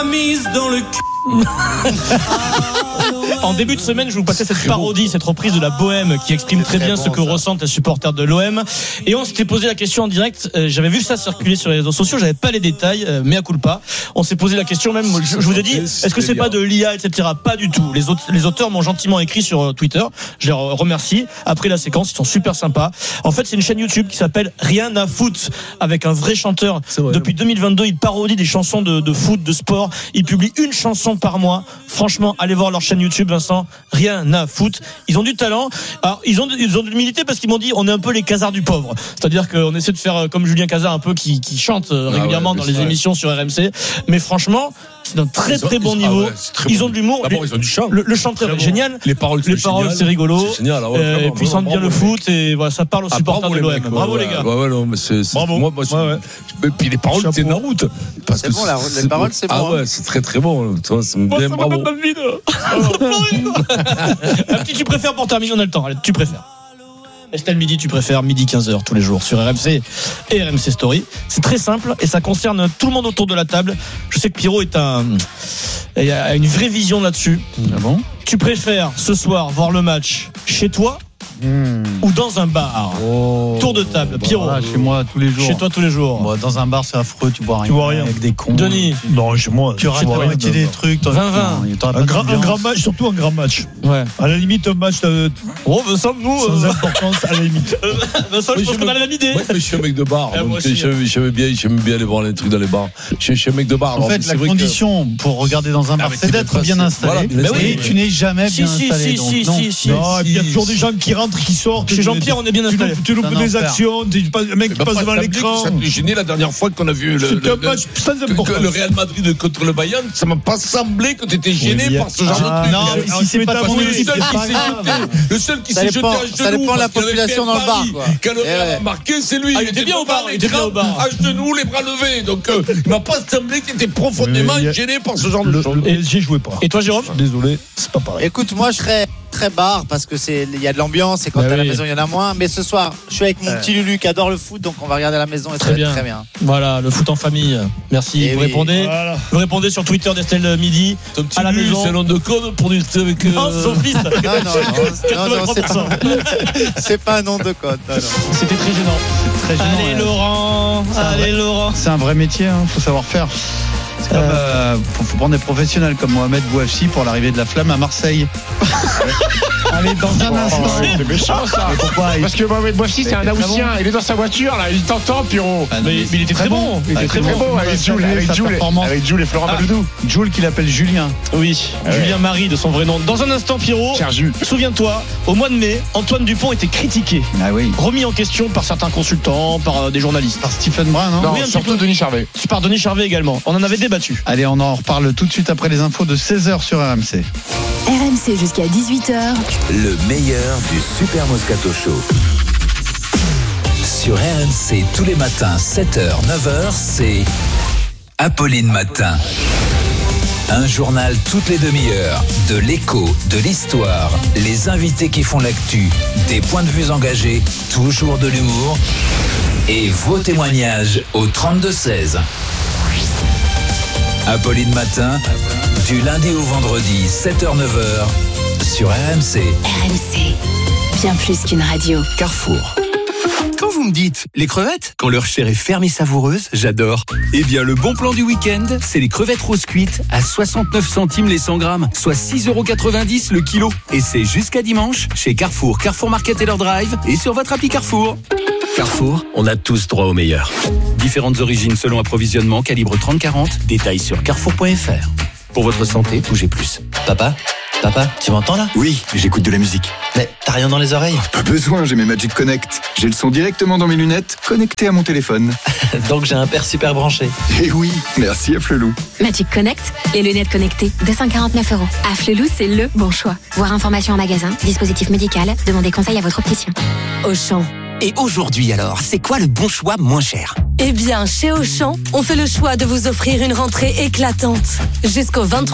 Mise dans le En début de semaine, je vous passais cette parodie, cette reprise de la Bohème qui exprime très bien ce que ressentent les supporters de l'OM. Et on s'était posé la question en direct. J'avais vu ça circuler sur les réseaux sociaux. J'avais pas les détails, mea culpa. On s'est posé la question même. Je vous ai dit, est-ce que c'est pas de l'IA, etc. Pas du tout. Les auteurs m'ont gentiment écrit sur Twitter. Je les remercie. Après la séquence, ils sont super sympas. En fait, c'est une chaîne YouTube qui s'appelle Rien à foot, avec un vrai chanteur. Depuis 2022, il parodie des chansons de foot, de sport. Il publie une chanson par mois. Franchement, allez voir leur chaîne YouTube, Vincent. Rien à foot. Ils ont du talent. Alors, ils ont de l'humilité parce qu'ils m'ont dit, on est un peu les casards du pauvre. C'est-à-dire qu'on essaie de faire comme Julien Cazard un peu qui chante régulièrement dans les émissions sur RMC. Mais franchement, c'est d'un très bon niveau. Ils ont de l'humour. D'abord, ils ont du chant. Le chanteur est génial. Les paroles, c'est rigolo. C'est génial. Et puis ils sentent bien le foot et voilà, ça parle aux supporters de l'OM. Bravo les gars. Non, mais c'est bravo. Moi, puis les paroles, c'est Naruto. C'est bon, les paroles, c'est bon. Ah ouais, c'est très bon. Ça me bien, bravo. Un petit tu préfères pour terminer, on a le temps. Allez, tu préfères. Estelle Midi, tu préfères midi 15h tous les jours sur RMC et RMC Story. C'est très simple et ça concerne tout le monde autour de la table. Je sais que Pierrot a une vraie vision là-dessus. Ah bon ? Tu préfères ce soir voir le match chez toi ou dans un bar? Tour de table, Pierrot. Voilà, chez moi tous les jours. Chez toi tous les jours. Bon, dans un bar, c'est affreux, tu bois rien. Tu vois rien. Avec des cons. Denis. Non, chez moi. Tu rates la moitié des trucs. 20-20. Un grand match, surtout un grand match. Ouais. À la limite, un match Vincent, nous. sans importance, à la limite. Vincent, je pense qu'on a la même idée. Ouais, mais je suis un mec de bar. Moi Donc aussi, j'aime bien aller voir les trucs dans les bars. Je suis un mec de bar. En fait, la condition pour regarder dans un bar, c'est d'être bien installé. Voilà, mais tu n'es jamais bien installé. Si. Non, et puis il y a toujours des gens qui rentrent, qui sortent. Chez Jean-Pierre, on est bien installé. Tu loupes des actions, un mec qui passe devant l'écran. Ça m'a gêné la dernière fois qu'on a vu C'était un match sans importance. le Real Madrid contre le Bayern. Ça m'a pas semblé que tu étais gêné par ce genre de truc. Non, mais si c'est pas ton équipe, le seul qui s'est jeté à genoux. Ça dépend de la population dans le bar. Quand le Real a marqué, c'est lui. Il était bien au bar. À genoux, les bras levés. Donc, il m'a pas semblé qu'il était profondément gêné par ce genre de choses. Et j'y jouais pas. Et toi, Jérôme? Désolé, c'est pas pareil. Écoute, moi, je serais très bar parce que il y a de l'ambiance et quand à la maison, il y en a moins. Mais ce soir, je suis avec mon petit Lulu qui adore le foot, donc on va regarder à la maison et ça va être très bien. Voilà, le foot en famille. Merci. Vous répondez. Voilà. Vous répondez sur Twitter d'Estelle Midi. Ton petit à la maison. c'est un nom de code pour dire avec. Non, c'est son fils. Non, c'est pas un nom de code. Non. C'était très gênant. Très gênant. Allez, Laurent. C'est un vrai métier, faut savoir faire. C'est comme faut prendre des professionnels comme Mohamed Bouafsi pour l'arrivée de la flamme à Marseille. Allez, dans un instant. C'est méchant ça. Parce que Mohamed Bouafsi, c'est un Haoussien. Il est dans sa voiture là, il t'entend, Pierrot. Mais il était très bon. Il était très bon. Avec Jules et Florent Maloudou. Jules qui l'appelle Julien. Oui, Julien Marie de son vrai nom. Dans un instant, Pierrot. Souviens-toi, au mois de mai, Antoine Dupont était critiqué. Ah oui. Remis en question par certains consultants, par des journalistes. Par Stephen Brun, non? Non, Oui, surtout Denis Charvet. Par Denis Charvet également. On en avait débattu. Allez, on en reparle tout de suite après les infos de 16h sur RMC. RMC jusqu'à 18h. Le meilleur du Super Moscato Show. Sur RMC tous les matins, 7h, 9h, c'est Apolline Matin. Un journal toutes les demi-heures, de l'écho, de l'histoire, les invités qui font l'actu, des points de vue engagés, toujours de l'humour et vos témoignages au 32-16. Apolline Matin, du lundi au vendredi, 7h-9h, sur RMC. RMC, bien plus qu'une radio. Carrefour. Quand vous me dites les crevettes, quand leur chair est ferme et savoureuse, j'adore. Eh bien, le bon plan du week-end, c'est les crevettes roses cuites à 69 centimes les 100 grammes, soit 6,90€ le kilo. Et c'est jusqu'à dimanche chez Carrefour, Carrefour Market et leur drive et sur votre appli Carrefour. Carrefour, on a tous droit au meilleur. Différentes origines selon approvisionnement, calibre 30-40, détails sur carrefour.fr. Pour votre santé, bougez plus. Papa, tu m'entends là? Oui, j'écoute de la musique. Mais t'as rien dans les oreilles? Pas besoin, j'ai mes Magic Connect. J'ai le son directement dans mes lunettes, connecté à mon téléphone. Donc j'ai un père super branché. Eh oui, merci à Flelou. Magic Connect, les lunettes connectées, 249€. À Flelou, c'est le bon choix. Voir information en magasin, dispositif médical, demandez conseil à votre opticien. Auchan. Et aujourd'hui alors, c'est quoi le bon choix moins cher? Eh bien, chez Auchan, on fait le choix de vous offrir une rentrée éclatante. Jusqu'au 23